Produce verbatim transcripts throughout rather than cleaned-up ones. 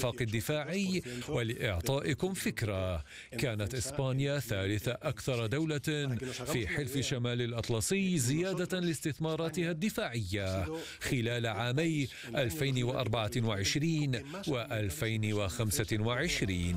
الاتفاق الدفاعي. ولإعطائكم فكرة، كانت إسبانيا ثالث أكثر دولة في حلف شمال الأطلسي زيادة لاستثماراتها الدفاعية خلال عامي ألفين وأربعة وعشرين وألفين وخمسة وعشرين.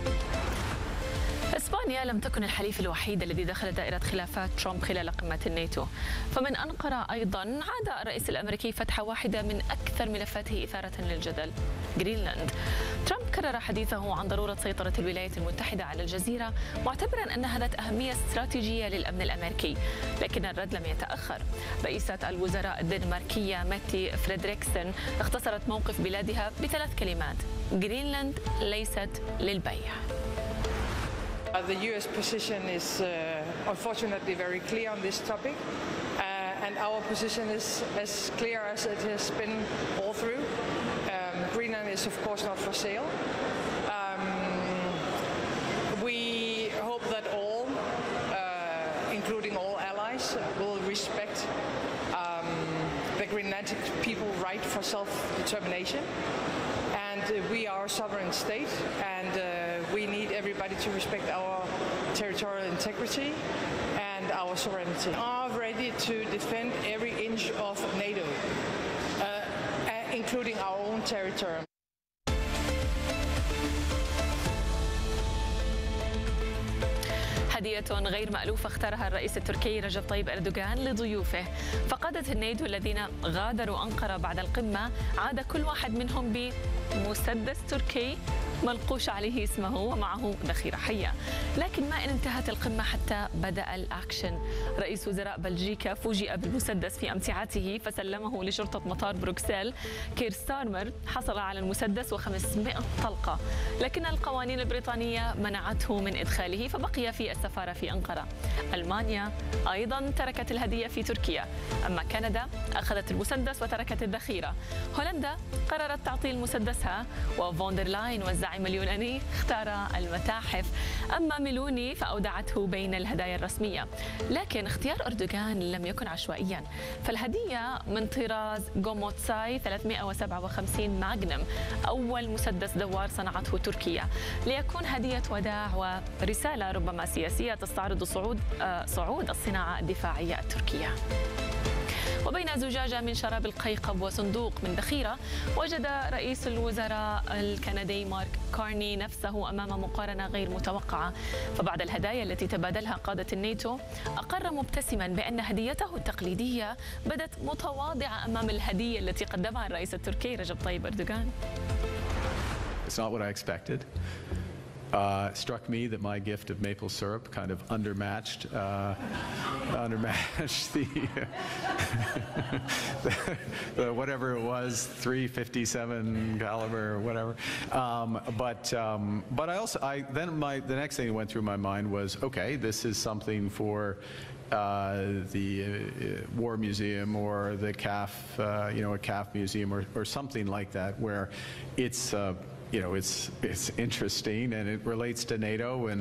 إسبانيا لم تكن الحليف الوحيد الذي دخل دائرة خلافات ترامب خلال قمة الناتو، فمن أنقرة أيضا عاد الرئيس الأمريكي فتح واحدة من أكثر ملفاته إثارة للجدل، جرينلاند. ترامب كرر حديثه عن ضرورة سيطرة الولايات المتحدة على الجزيرة، معتبرا أنها ذات أهمية استراتيجية للأمن الأمريكي، لكن الرد لم يتأخر. رئيسة الوزراء الدنماركية ماتي فريدريكسن اختصرت موقف بلادها بثلاث كلمات: جرينلاند ليست للبيع. Uh, the U S position is uh, unfortunately very clear on this topic, uh, and our position is as clear as it has been all through. Um, Greenland is of course not for sale. Um, we hope that all, uh, including all allies, will respect um, the Greenlandic people's right for self-determination. And uh, we are a sovereign state, and uh, we need everybody to respect our territorial integrity and our sovereignty. We are ready to defend every inch of NATO, uh, including our own territory. هدية غير مألوفة اختارها الرئيس التركي رجب طيب أردوغان لضيوفه، فقادة الناتو الذين غادروا أنقرة بعد القمة عاد كل واحد منهم بمسدس تركي منقوش عليه اسمه ومعه ذخيرة حية. لكن ما إن انتهت القمة حتى بدأ الأكشن. رئيس وزراء بلجيكا فوجئ بالمسدس في أمتعته فسلمه لشرطة مطار بروكسل. كير ستارمر حصل على المسدس وخمسمائة طلقة، لكن القوانين البريطانية منعته من إدخاله فبقي في السفارة في أنقرة. ألمانيا أيضا تركت الهدية في تركيا، أما كندا أخذت المسدس وتركت الذخيرة. هولندا قررت تعطيل مسدسها، وفوندرلاين والزعيم اليوناني اختار المتاحف، أما ميلوني فأودعته بين الهدايا الرسمية. لكن اختيار أردوغان لم يكن عشوائيا، فالهدية من طراز غوموتساي ثلاثمائة وسبعة وخمسين ماغنم، أول مسدس دوار صنعته تركيا، ليكون هدية وداع ورسالة ربما سياسية تستعرض صعود آه صعود الصناعة الدفاعية التركية. وبين زجاجة من شراب القيقب وصندوق من ذخيرة، وجد رئيس الوزراء الكندي مارك كارني نفسه أمام مقارنة غير متوقعة، فبعد الهدايا التي تبادلها قادة الناتو أقر مبتسما بأن هديته التقليدية بدت متواضعة أمام الهدية التي قدمها الرئيس التركي رجب طيب أردوغان. It's not what I expected. Uh, it struck me that my gift of maple syrup kind of undermatched, uh, undermatched the, the, the whatever it was, three fifty-seven caliber or whatever. Um, but um, but I also I then my the next thing that went through my mind was, okay, this is something for uh, the uh, War Museum or the C A F, uh, you know, a C A F museum or or something like that, where it's. Uh, You know, it's it's interesting and it relates to NATO and.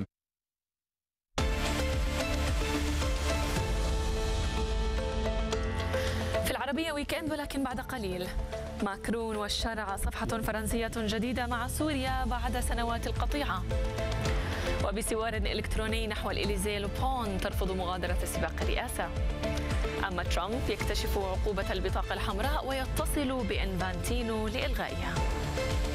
في العربية ويكند، ولكن بعد قليل ماكرون والشارع صفحة فرنسية جديدة مع سوريا بعد سنوات القطيعة. وبسوار إلكتروني نحو الإليزيه، لوبون ترفض مغادرة سباق الرئاسة. أما ترامب يكتشف عقوبة البطاقة الحمراء ويتصل بإنفانتينو لإلغائها.